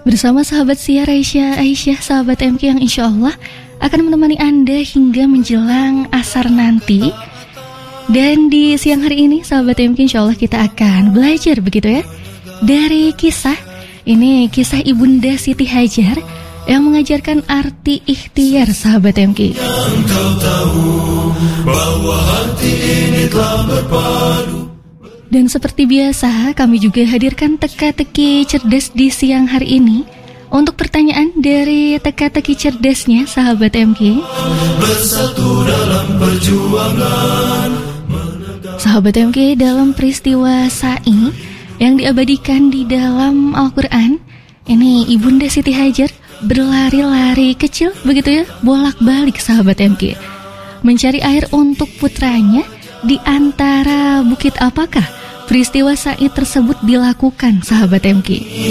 Bersama sahabat Siar Aisyah, sahabat MK yang insya Allah akan menemani Anda hingga menjelang asar nanti. Dan di siang hari ini sahabat MK insya Allah kita akan belajar begitu ya, dari kisah Ibunda Siti Hajar yang mengajarkan arti ikhtiar sahabat MK. Yang kau tahu bahwa hati ini telah berpadu. Dan seperti biasa kami juga hadirkan teka-teki cerdas di siang hari ini. Untuk pertanyaan dari teka-teki cerdasnya sahabat MK, Bersatu dalam perjuangan. Sahabat MK, dalam peristiwa Sa'i yang diabadikan di dalam Al-Quran, ini Ibunda Siti Hajar berlari-lari kecil begitu ya, bolak-balik sahabat MK, mencari air untuk putranya. Di antara bukit apakah peristiwa Sa'i tersebut dilakukan sahabat MK?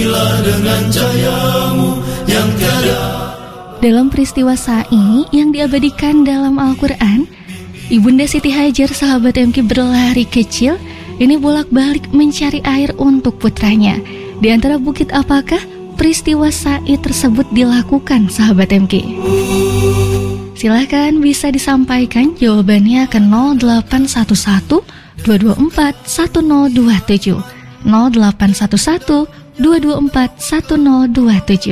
Dalam peristiwa Sa'i yang diabadikan dalam Al-Quran, Ibunda Siti Hajar sahabat MK berlari kecil, ini bolak-balik mencari air untuk putranya. Di antara bukit apakah peristiwa Sa'i tersebut dilakukan sahabat MK? Silahkan bisa disampaikan jawabannya ke 0811 224 1027 0811 224 1027.